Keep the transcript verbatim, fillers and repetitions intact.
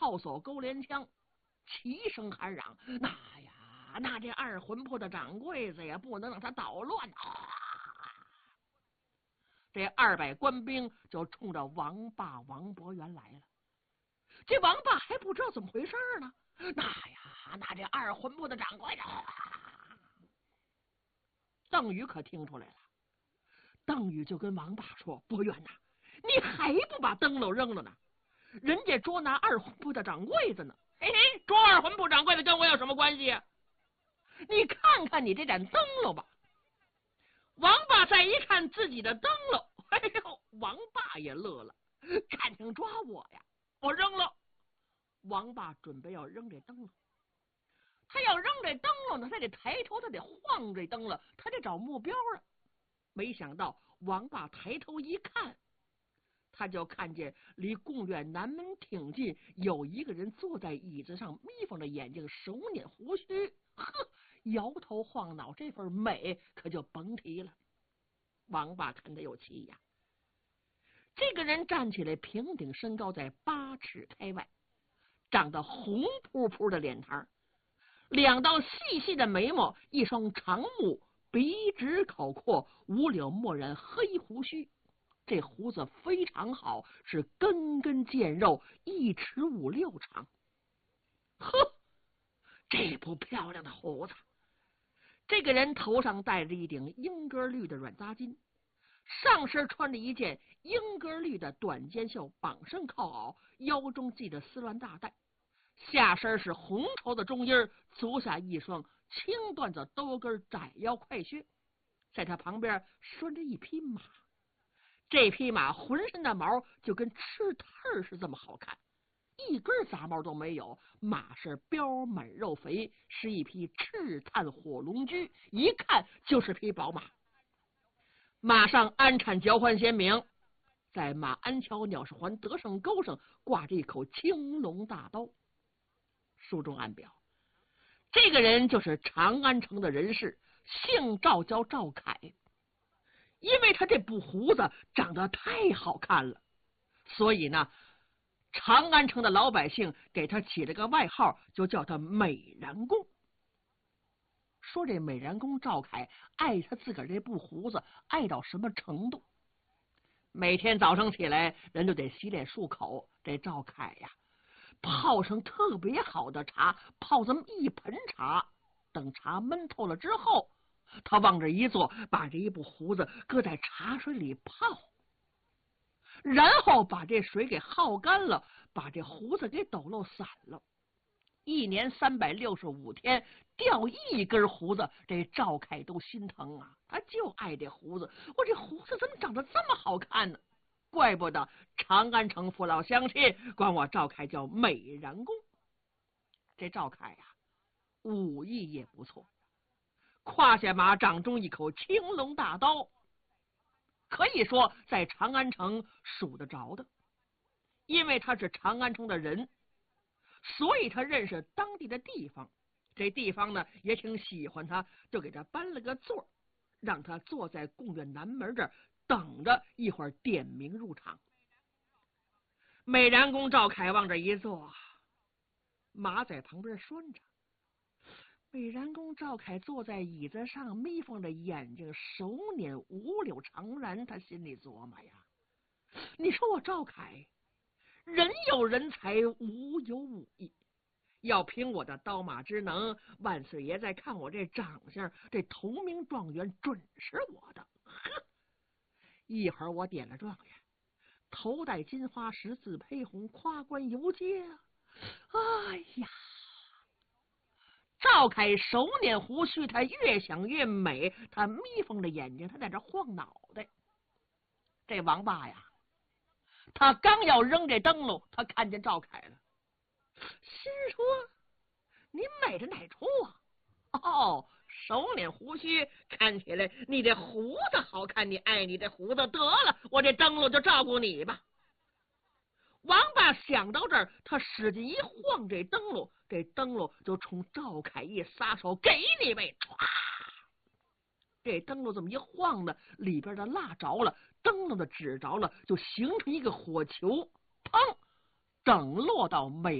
炮手勾连枪，齐声喊嚷：“那呀，那这二魂铺的掌柜子也不能让他捣乱啊！”这二百官兵就冲着王霸王伯元来了。这王霸还不知道怎么回事呢。那呀，那这二魂部的掌柜的，邓禹可听出来了。邓禹就跟王霸说：“伯元呐，你还不把灯笼扔了呢？人家捉拿二魂部的掌柜子呢。嘿嘿，捉二魂部掌柜的跟我有什么关系啊？你看看你这盏灯笼吧。”王霸再一看自己的灯笼，哎呦，王霸也乐了，敢情抓我呀？我扔了。王霸准备要扔这灯笼，他要扔这灯笼呢，他得抬头，他得晃这灯笼，他得找目标啊。没想到王霸抬头一看，他就看见离贡院南门挺近，有一个人坐在椅子上，眯缝着眼睛，手捻胡须，呵，摇头晃脑，这份美可就甭提了。王霸看他有气呀。这个人站起来，平顶身高在八尺开外，长得红扑扑的脸庞，两道细细的眉毛，一双长目，鼻直口阔，五柳墨染黑胡须。这胡子非常好，是根根见肉，一尺五六长。呵，这不漂亮的胡子！这个人头上戴着一顶英格绿的软扎巾，上身穿着一件英格绿的短肩袖绑身靠袄，腰中系着丝乱大带，下身是红绸的中衣，足下一双青缎子兜跟窄腰快靴，在他旁边拴着一匹马。这匹马浑身的毛就跟吃炭似这么好看，一根杂毛都没有，马是膘满肉肥，是一匹赤炭火龙驹，一看就是匹宝马。马上鞍产交换鲜明，在马鞍桥鸟市环得胜钩上挂着一口青龙大刀。书中暗表，这个人就是长安城的人士，姓赵，叫赵凯。因为他这补胡子长得太好看了，所以呢，长安城的老百姓给他起了个外号，就叫他美髯公。说这美髯公赵凯爱他自个儿这补胡子爱到什么程度？每天早上起来，人就得洗脸漱口。这赵凯呀，泡上特别好的茶，泡这么一盆茶，等茶闷透了之后，他往这一坐，把这一部胡子搁在茶水里泡，然后把这水给耗干了，把这胡子给抖落散了。一年三百六十五天，掉一根胡子，这赵凯都心疼啊！他就爱这胡子，我这胡子怎么长得这么好看呢？怪不得长安城父老乡亲管我赵凯叫美髯公。这赵凯呀、啊，武艺也不错。胯下马掌中一口青龙大刀，可以说在长安城数得着的。因为他是长安城的人，所以他认识当地的地方，这地方呢也挺喜欢他，就给他搬了个座，让他坐在贡院南门这儿等着，一会儿点名入场。美髯公赵凯往这一坐，马在旁边拴着。美髯公赵凯坐在椅子上，眯缝着眼睛，手捻五柳长髯，他心里琢磨呀，你说我赵凯人有人才，武有武艺，要凭我的刀马之能，万岁爷在看我这长相，这头名状元准是我的。呵，一会儿我点了状元，头戴金花十字披红，夸官游街啊！哎呀，赵凯手捻胡须，他越想越美，他眯缝着眼睛，他在这晃脑袋。这王八呀，他刚要扔这灯笼，他看见赵凯了，心说：“你美在哪处啊？哦，手捻胡须，看起来你这胡子好看，你爱你这胡子，得了，我这灯笼就照顾你吧。”王八想到这儿，他使劲一晃这灯笼，这灯笼就冲赵凯一撒手，给你呗！唰，这灯笼这么一晃呢，里边的蜡着了，灯笼的纸着了，就形成一个火球，砰，整落到美